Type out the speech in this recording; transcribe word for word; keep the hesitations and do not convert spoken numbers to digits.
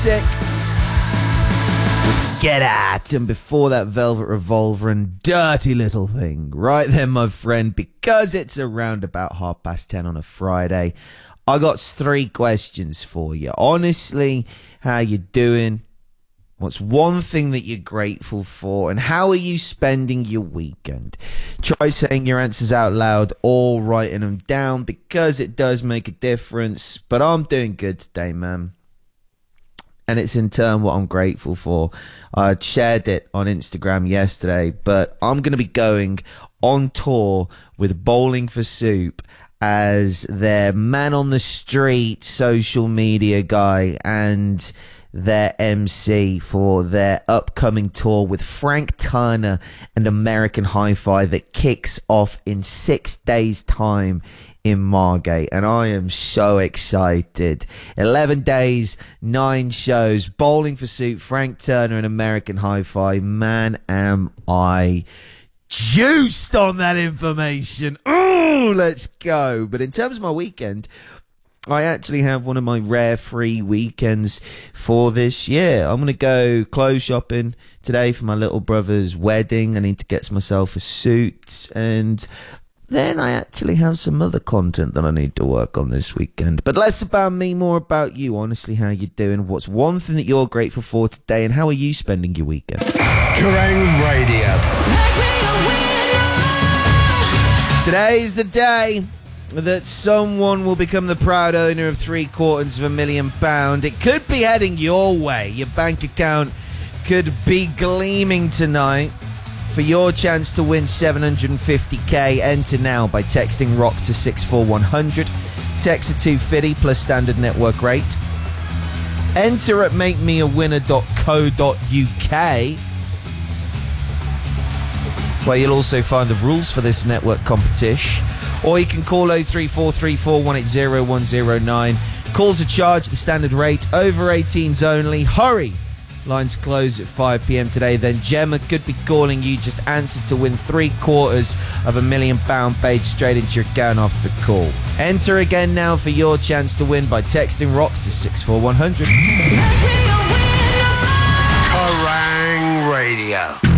Sick. Get At, and before that, Velvet Revolver and Dirty Little Thing. Right then, my friend, because it's around about half past ten on a Friday, I got three questions for you. Honestly, how you doing? What's one thing that you're grateful for? And how are you spending your weekend? Try saying your answers out loud or writing them down, because it does make a difference. But I'm doing good today, man. And it's in turn what I'm grateful for. I shared it on Instagram yesterday, but I'm going to be going on tour with Bowling for Soup as their man on the street social media guy and their M C for their upcoming tour with Frank Turner and American Hi-Fi that kicks off in six days' time in Margate, and I am so excited. eleven days, nine shows, Bowling for Soup, Frank Turner and American Hi-Fi. Man, am I juiced on that information. Oh, let's go. But in terms of my weekend, I actually have one of my rare free weekends for this year. I'm going to go clothes shopping today for my little brother's wedding. I need to get myself a suit, and then I actually have some other content that I need to work on this weekend. But less about me, more about you. Honestly, how you doing? What's one thing that you're grateful for today, and how are you spending your weekend? Kerrang Radio. Today's the day that someone will become the proud owner of three quarters of a million pound. It could be heading your way. Your bank account could be gleaming tonight. For your chance to win seven hundred fifty k, enter now by texting ROCK to six four one hundred. Text to two fifty plus standard network rate. Enter at make me a winner dot co dot u k, where you'll also find the rules for this network competition. Or you can call oh three four three four one eight zero one zero nine. Calls are charged at the standard rate. Over eighteens only. Hurry! Lines close at five p.m. today. Then Gemma could be calling you. Just answer to win three quarters of a million pound paid straight into your account after the call. Enter again now for your chance to win by texting ROCK to six four one hundred. Kerrang Radio.